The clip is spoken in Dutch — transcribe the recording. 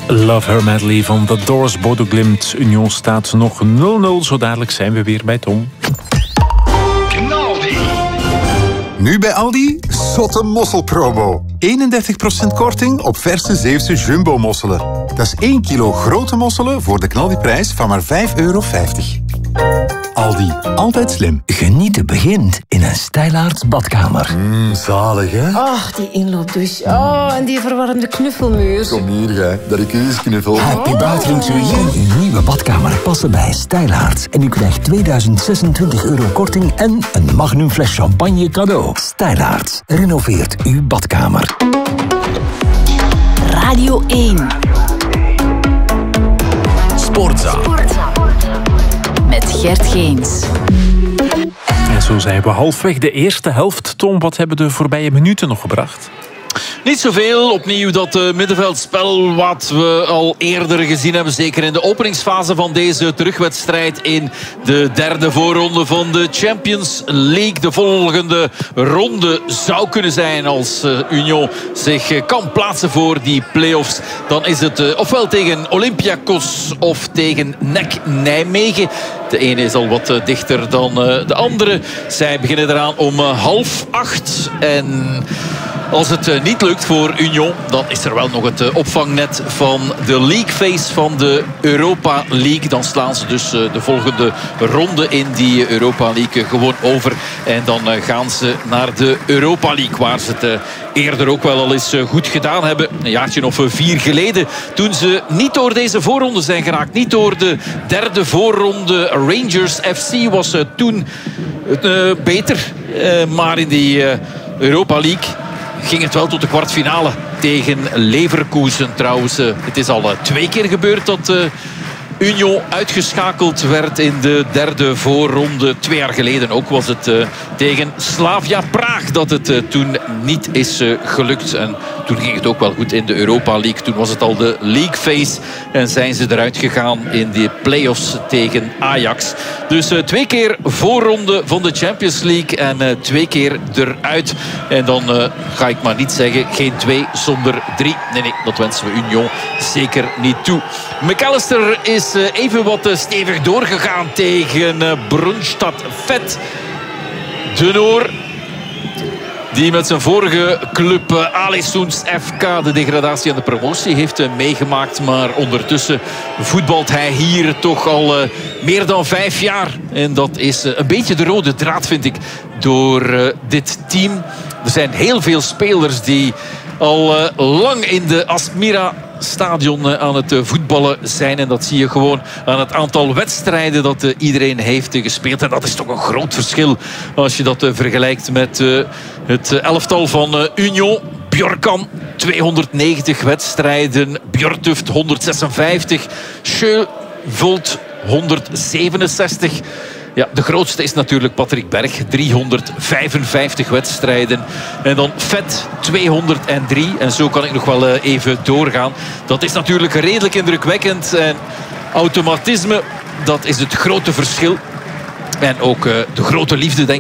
Love Her medley van The Doors, Bodo Glimt. Union staat nog 0-0. Zo dadelijk zijn we weer bij Tom. Nu bij Aldi, zotte mosselpromo. 31% korting op verse Zeeuwse jumbo-mosselen. Dat is 1 kilo grote mosselen voor de knaldiprijs van maar €5,50. Aldi, altijd slim. Genieten begint in een Stijlaarts badkamer. Zalig, hè? Ach, die inloopdouche. En die verwarmde knuffelmuur. Kom hier, jij. Dat ik u eens knuffel. Happy Bathroom to you. Uw nieuwe badkamer passen bij Stijlaarts. En u krijgt €2026 korting en een magnum fles champagne cadeau. Stijlaarts. Renoveert uw badkamer. Radio 1. Sportza. Met Gert Geens. En zo zijn we halfweg de eerste helft. Tom, wat hebben de voorbije minuten nog gebracht? Niet zoveel. Opnieuw dat middenveldspel wat we al eerder gezien hebben. Zeker in de openingsfase van deze terugwedstrijd in de derde voorronde van de Champions League. De volgende ronde zou kunnen zijn als Union zich kan plaatsen voor die play-offs. Dan is het ofwel tegen Olympiakos of tegen NEC Nijmegen. De ene is al wat dichter dan de andere. Zij beginnen eraan om 7:30. En als het niet lukt voor Union, dan is er wel nog het opvangnet van de League Phase van de Europa League. Dan slaan ze dus de volgende ronde in die Europa League gewoon over. En dan gaan ze naar de Europa League, waar ze het eerder ook wel al eens goed gedaan hebben. Een jaartje of 4 geleden, toen ze niet door deze voorronde zijn geraakt. Niet door de derde voorronde. Rangers FC was toen beter. Maar in die Europa League ging het wel tot de kwartfinale tegen Leverkusen trouwens. Het is al 2 keer gebeurd dat Union uitgeschakeld werd in de derde voorronde. 2 jaar geleden ook was het tegen Slavia Praag dat het toen niet is gelukt. En toen ging het ook wel goed in de Europa League. Toen was het al de League Phase en zijn ze eruit gegaan in de play-offs tegen Ajax. Dus 2 keer voorronde van de Champions League en 2 keer eruit. En dan ga ik maar niet zeggen, geen 2 zonder 3. Nee, dat wensen we Union zeker niet toe. McAllister is even wat stevig doorgegaan tegen Brunstad Vet. De Noor, die met zijn vorige club Aalesund FK de degradatie en de promotie heeft meegemaakt. Maar ondertussen voetbalt hij hier toch al meer dan 5 jaar. En dat is een beetje de rode draad, vind ik, door dit team. Er zijn heel veel spelers die al lang in de Asmira stadion aan het voetballen zijn. En dat zie je gewoon aan het aantal wedstrijden dat iedereen heeft gespeeld. En dat is toch een groot verschil als je dat vergelijkt met het elftal van Union. Bjorkan 290 wedstrijden. Bjortuft 156. Schövold 167. Ja, de grootste is natuurlijk Patrick Berg. 355 wedstrijden. En dan Vet 203. En zo kan ik nog wel even doorgaan. Dat is natuurlijk redelijk indrukwekkend. En automatisme, dat is het grote verschil. En ook de grote liefde, denk ik.